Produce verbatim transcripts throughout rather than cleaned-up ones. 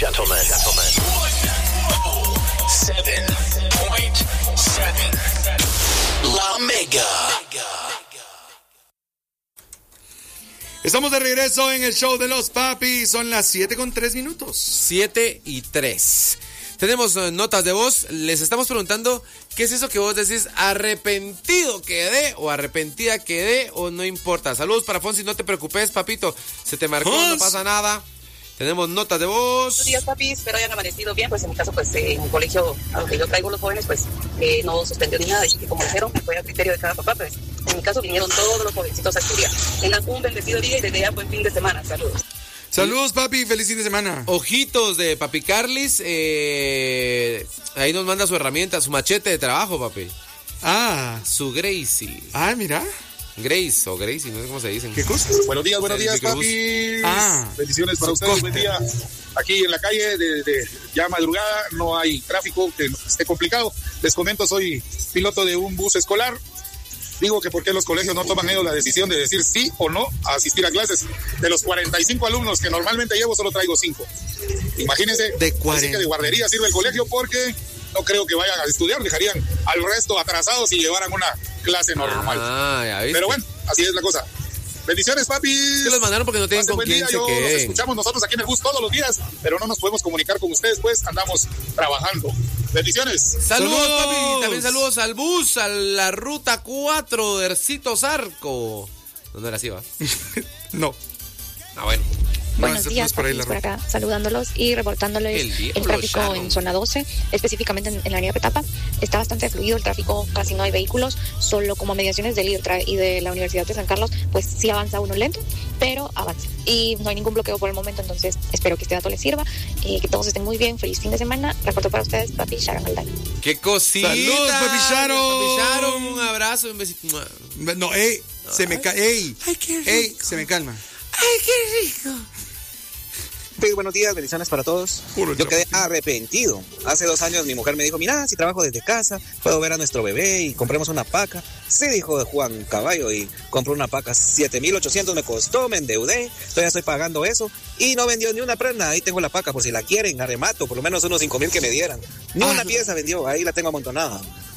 gentlemen, gentlemen. seven point seven La Mega. Estamos de regreso en el show de los papis. Son las siete con tres minutos. siete y tres. Tenemos uh, notas de voz. Les estamos preguntando qué es eso que vos decís, arrepentido quedé o arrepentida quedé o no importa. Saludos para Fonsi, no te preocupes, papito. Se te marcó, Fons. no pasa nada. Tenemos notas de voz. Buenos días, papis, espero hayan amanecido bien. Pues en mi caso, pues eh, en el colegio a donde yo traigo los jóvenes, pues eh, no suspendió ni nada. Así que como dijeron, fue a criterio de cada papá, pues en mi caso vinieron todos los jovencitos a estudiar. Tengan un bendecido día y desde ya buen fin de semana. Saludos. Saludos, papi. Feliz fin de semana. Ojitos de Papi Carlis. Eh, ahí nos manda su herramienta, su machete de trabajo, papi. Ah. Su Gracie. Ah, mira. Grace o Gracie, no sé cómo se dicen. ¿Qué cosa? Buenos días, buenos El días, microbús. papi. Ah. Bendiciones para ustedes. Buen día. Aquí en la calle, de, de ya madrugada, no hay tráfico que esté complicado. Les comento, soy piloto de un bus escolar. Digo que por qué los colegios no toman ellos la decisión de decir sí o no a asistir a clases. De los cuarenta y cinco alumnos que normalmente llevo, solo traigo cinco. Imagínense, De así cuarenta. que de guardería sirve el colegio porque no creo que vayan a estudiar, dejarían al resto atrasados y llevaran una clase normal. Ah, ya viste. Pero bueno, así es la cosa. Bendiciones, papi. Se los mandaron porque no tienen Pasen con buen quién día. se Yo los queden. escuchamos nosotros aquí en el bus todos los días, pero no nos podemos comunicar con ustedes, pues andamos trabajando. Bendiciones. Saludos, Saludos. papi. También saludos al bus, a la ruta cuatro de Ercito Zarco. No, no era así, ¿va? No. Ah, bueno. Buenos No, días, no es por ahí la papis, por ruta. acá, saludándolos y reportándoles El el, diablo, tráfico Sharon. en zona doce, específicamente en, en la avenida Petapa. Está bastante fluido el tráfico, casi no hay vehículos, solo como mediaciones del IRTRA y de la Universidad de San Carlos, pues sí avanza uno lento, pero avanza. Y no hay ningún bloqueo por el momento, entonces espero que este dato les sirva, eh, que todos estén muy bien, feliz fin de semana. Reporto para ustedes, papi Sharon Alday. ¡Qué cosita! Saludos, papi Sharon. Papi Sharon, un abrazo, un besito. No, ey. Se me calma. Ey. Ay, qué rico. Ey, se me calma. ¡Ay, qué rico! Sí, buenos días, bendiciones para todos. Puro Yo quedé chapotín. arrepentido. Hace dos años mi mujer me dijo, mira, si trabajo desde casa, puedo ver a nuestro bebé y compremos una paca. Sí, dijo Juan Caballo, y compró una paca. siete mil ochocientos me costó, me endeudé, todavía estoy pagando eso. Y no vendió ni una prenda, ahí tengo la paca por si la quieren, arremato, por lo menos unos cinco mil que me dieran. Ni Ah. una pieza vendió, ahí la tengo amontonada.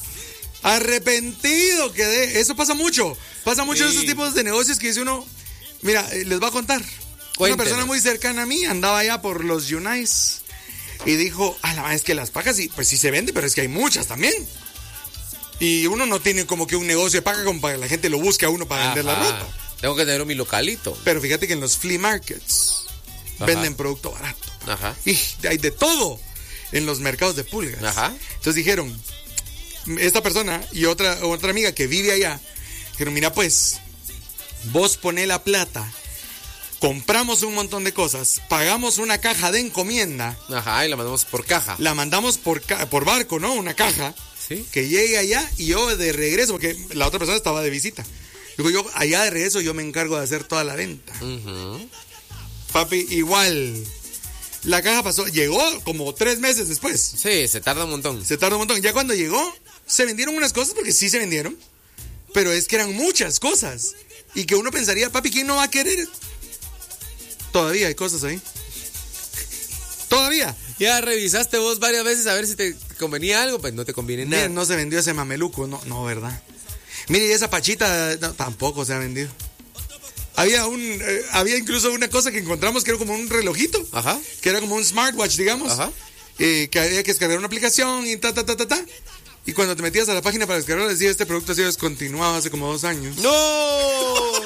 Arrepentido quedé. Eso pasa mucho. Pasa mucho en Sí. esos tipos de negocios que dice uno. Mira, eh, les voy a contar. Cuéntenos. Una persona muy cercana a mí andaba allá por los Yunais y dijo, ah, la es que las pacas sí, pues sí se vende, pero es que hay muchas también. Y uno no tiene como que un negocio de paca como para que la gente lo busque a uno para vender la Ajá. ropa. Tengo que tener mi localito. Pero fíjate que en los flea markets Ajá. venden producto barato. Ajá. Y hay de todo en los mercados de pulgas. Ajá. Entonces dijeron, esta persona y otra, otra amiga que vive allá, dijeron, mira pues, vos poné la plata, compramos un montón de cosas, pagamos una caja de encomienda, Ajá, y la mandamos por caja. la mandamos por, ca- por barco, ¿no? Una caja, Sí. que llegue allá y yo de regreso, porque la otra persona estaba de visita. Digo, yo allá de regreso yo me encargo de hacer toda la venta. Ujú. Papi, igual. La caja pasó, llegó como tres meses después. Sí, se tarda un montón. Se tardó un montón. Ya cuando llegó, se vendieron unas cosas, porque sí se vendieron. Pero es que eran muchas cosas. Y que uno pensaría, papi, ¿quién no va a querer? Todavía hay cosas ahí. Todavía. Ya revisaste vos varias veces a ver si te convenía algo, pues no te conviene nada. Miren, no se vendió ese mameluco. No, no, ¿verdad? Mire, y esa pachita no, tampoco se ha vendido. Había un, eh, había incluso una cosa que encontramos que era como un relojito. Ajá. Que era como un smartwatch, digamos. Ajá. eh, que había que descargar una aplicación y ta, ta, ta, ta, ta. Y cuando te metías a la página para descargarlo, decía, este producto ha sido descontinuado hace como dos años. ¡No!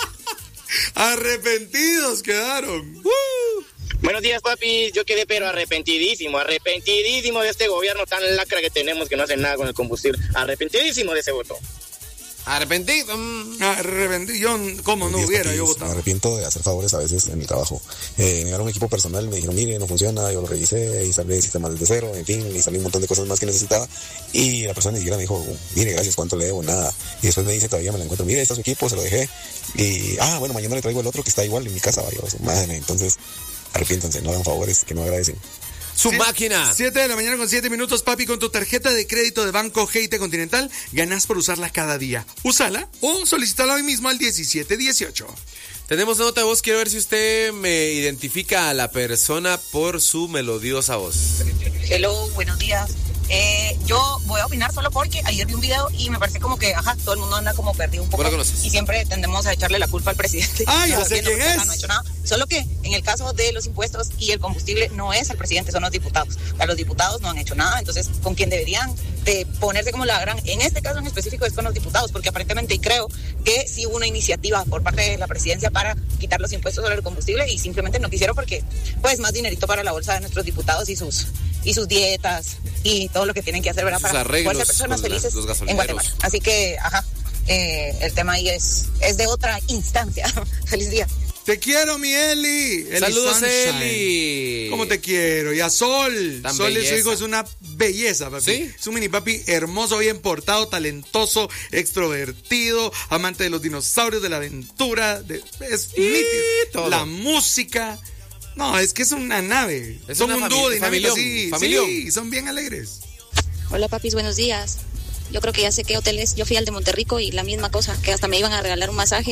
Arrepentidos quedaron. Buenos días, papi. Yo quedé pero arrepentidísimo, arrepentidísimo de este gobierno tan lacra que tenemos que no hace nada con el combustible. Arrepentidísimo de ese voto. Arrepentido. mm. Arrepentido. Yo, ¿cómo no Días, hubiera papis. yo Me votado? arrepiento de hacer favores a veces en mi trabajo. Eh, me dieron un equipo personal, me dijeron, mire, no funciona, yo lo revisé, instalé el sistema desde cero, en fin, instalé un montón de cosas más que necesitaba. Y la persona ni siquiera me dijo, mire, gracias, ¿cuánto le debo? Nada. Y después me dice, todavía me la encuentro, mire, está su equipo, se lo dejé. Y, ah, bueno, mañana le traigo el otro que está igual en mi casa, vaya, su madre. Entonces, arrepiéntanse, no hagan favores que no agradecen. Su Sie- máquina. siete de la mañana con siete minutos, papi. Con tu tarjeta de crédito de Banco G I T Continental, ganás por usarla cada día. Úsala o solicítala hoy mismo al diecisiete dieciocho. Tenemos una nota de voz, quiero ver si usted me identifica a la persona por su melodiosa voz. Hello, buenos días. Eh, yo voy a opinar solo porque ayer vi un video y me parece como que, ajá, todo el mundo anda como perdido un poco. Y siempre tendemos a echarle la culpa al presidente. Ah, ya sé quién es. No ha hecho nada. Solo que en el caso de los impuestos y el combustible no es el presidente, son los diputados. O sea, los diputados no han hecho nada, entonces con quien deberían de ponerse como la gran, en este caso en específico es con los diputados, porque aparentemente y creo que sí hubo una iniciativa por parte de la presidencia para quitar los impuestos sobre el combustible y simplemente no quisieron porque pues más dinerito para la bolsa de nuestros diputados y sus y sus dietas y todo lo que tienen que hacer, ¿verdad? Para poder ser personas felices en Guatemala. Así que, ajá, eh, el tema ahí es, es de otra instancia. Feliz día. Te quiero, mi Eli. Eli Saludos, Sunshine. Eli. ¿Cómo te quiero? Y a Sol. Tan Sol, belleza. su hijo, es una belleza, papi. ¿Sí? Es un mini papi hermoso, bien portado, talentoso, extrovertido, amante de los dinosaurios, de la aventura. De, es nítido. todo. La música. No, es que es una nave. Es son una un dúo fami- dinámico, familión, sí. familión. Sí, son bien alegres. Hola papis, buenos días. Yo creo que ya sé qué hotel es. Yo fui al de Monterrico y la misma cosa, que hasta me iban a regalar un masaje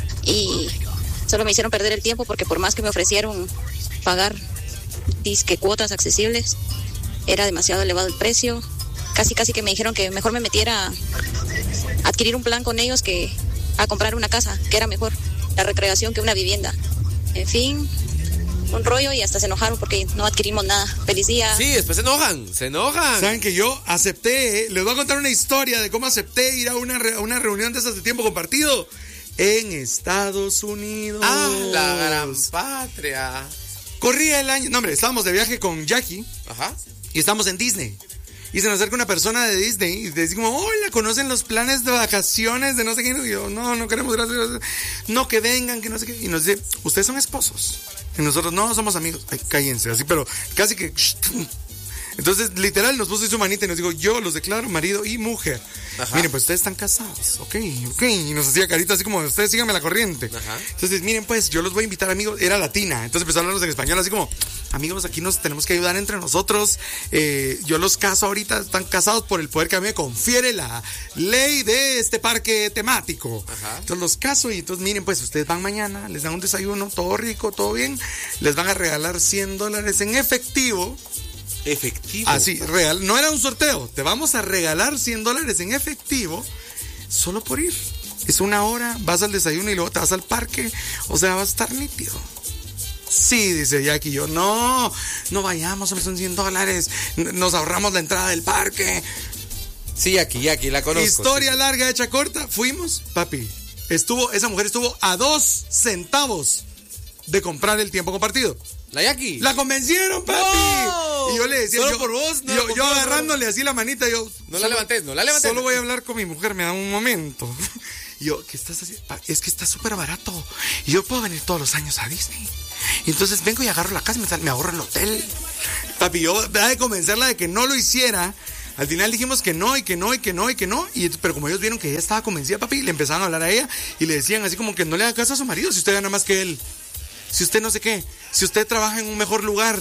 y solo me hicieron perder el tiempo porque por más que me ofrecieron pagar disque cuotas accesibles, era demasiado elevado el precio. Casi casi que me dijeron que mejor me metiera a adquirir un plan con ellos que a comprar una casa, que era mejor la recreación que una vivienda. En fin, un rollo y hasta se enojaron porque no adquirimos nada. Feliz día. Sí, después se enojan, se enojan. Saben que yo acepté, les voy a contar una historia de cómo acepté ir a una, re- a una reunión de esas de tiempo compartido en Estados Unidos. Ah, la gran patria. Corría el año, no hombre, estábamos de viaje con Jackie. Ajá. Y estamos en Disney. Y se nos acerca una persona de Disney y dice como, hola, ¿conocen los planes de vacaciones de no sé qué? Y yo, no, no queremos, gracias, gracias. No, que vengan, que no sé qué. Y nos dice, ¿ustedes son esposos? Y nosotros, no, somos amigos. Ay, cállense, así, pero casi que... Entonces, literal, nos puso su manita y nos dijo, yo los declaro marido y mujer. Ajá. Miren, pues ustedes están casados, ok, ok. Y nos hacía carita así como, ustedes síganme la corriente. Ajá. Entonces, miren, pues, yo los voy a invitar, amigos. Era latina, entonces empezó a hablarnos en español, así como, amigos, aquí nos tenemos que ayudar entre nosotros. Eh, yo los caso ahorita, están casados por el poder que a mí me confiere la ley de este parque temático. Ajá. Entonces los caso y entonces, miren, pues, ustedes van mañana, les dan un desayuno, todo rico, todo bien. Les van a regalar cien dólares en efectivo. Efectivo. Así, real, no era un sorteo. Te vamos a regalar cien dólares en efectivo solo por ir. Es una hora, vas al desayuno y luego te vas al parque. O sea, va a estar nítido. Sí, dice Jackie. Yo, no, no vayamos, hombre, son cien dólares. Nos ahorramos la entrada del parque. Sí, aquí, aquí la conozco. Historia sí. larga, hecha corta. Fuimos, papi. Estuvo, esa mujer estuvo a dos centavos de comprar el tiempo compartido. La Jackie. La convencieron, papi. ¡No! Y yo le decía, Solo yo, por vos, no yo, la yo compró, agarrándole así la manita, yo. No la levantes, no la levantes. Solo voy a hablar con mi mujer, me da un momento. Y yo, ¿qué estás haciendo? Pa, es que está súper barato. Y yo puedo venir todos los años a Disney. Y entonces vengo y agarro la casa y me, sal- me ahorro el hotel. Papi, yo da de convencerla de que no lo hiciera. Al final dijimos que no, y que no, y que no, y que no. Y, pero como ellos vieron que ella estaba convencida, papi, le empezaban a hablar a ella y le decían así como que no le haga caso a su marido si usted gana más que él. Si usted no sé qué, si usted trabaja en un mejor lugar,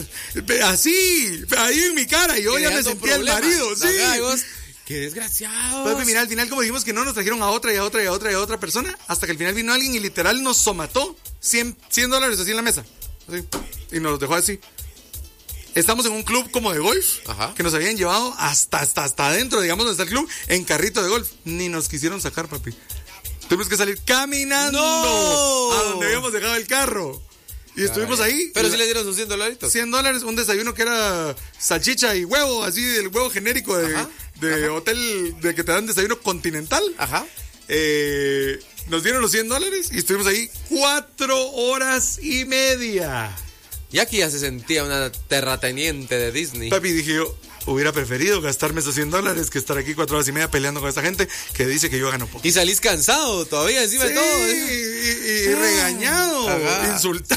así, ahí en mi cara, y yo ya me Creando sentía el problemas. marido, sí. Ajá, y vos, qué desgraciado. Papi, mira, al final como dijimos que no, nos trajeron a otra y a otra y a otra y a otra persona, hasta que al final vino alguien y literal nos somató cien dólares así en la mesa, así, y nos los dejó así. Estamos en un club como de golf, Ajá. que nos habían llevado hasta, hasta, hasta adentro, digamos, donde está el club, en carrito de golf. Ni nos quisieron sacar, papi. Tuvimos que salir caminando ¡No! a donde habíamos dejado el carro. Y estuvimos ahí. Pero La- sí le dieron sus cien dolaritos. cien dólares, un desayuno que era salchicha y huevo, así del huevo genérico de, Ajá, de hotel, de que te dan desayuno continental. Ajá. Eh, nos dieron los cien dólares y estuvimos ahí cuatro horas y media. Jackie ya se sentía una terrateniente de Disney. Papi, dije yo, hubiera preferido gastarme esos cien dólares que estar aquí cuatro horas y media peleando con esta gente que dice que yo gano poco. Y salís cansado todavía encima Sí, de todo. y, ¿eh? y- y regañado, Ajá. insultado.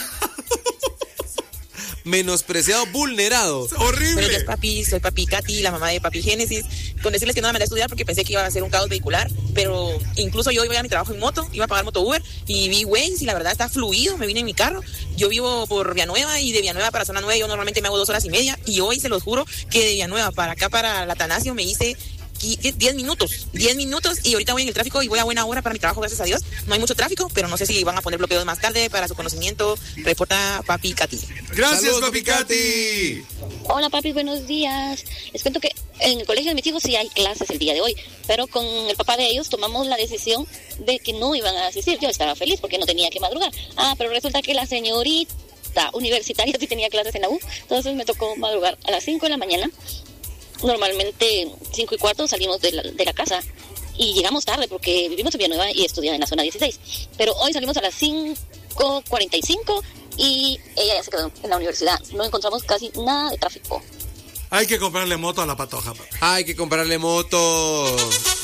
Menospreciado, vulnerado. Horrible. Buenos días, papi. Soy papi Katy, la mamá de papi Génesis. Con decirles que no me mandé a estudiar porque pensé que iba a ser un caos vehicular, pero incluso yo iba a mi trabajo en moto, iba a pagar moto Uber y vi Waze y la verdad está fluido, me vine en mi carro. Yo vivo por Villanueva y de Villanueva para Zona nueve yo normalmente me hago dos horas y media y hoy se los juro que de Villanueva para acá, para la Atanasio, me hice aquí diez minutos, diez minutos y ahorita voy en el tráfico y voy a buena hora para mi trabajo, gracias a Dios. No hay mucho tráfico, pero no sé si van a poner bloqueos más tarde. Para su conocimiento, reporta Papi Katy. Gracias, Saludos, Papi Katy. Hola papi, buenos días. Les cuento que en el colegio de mis hijos sí hay clases el día de hoy, pero con el papá de ellos tomamos la decisión de que no iban a asistir. Yo estaba feliz porque no tenía que madrugar. Ah, pero resulta que la señorita universitaria sí tenía clases en la U, entonces me tocó madrugar a las cinco de la mañana. Normalmente cinco y cuarto salimos de la, de la casa y llegamos tarde porque vivimos en Villanueva y estudiaba en la zona dieciséis. Pero hoy salimos a las cinco cuarenta y cinco y ella ya se quedó en la universidad. No encontramos casi nada de tráfico. Hay que comprarle moto a la Patoja, papi. Hay que comprarle moto.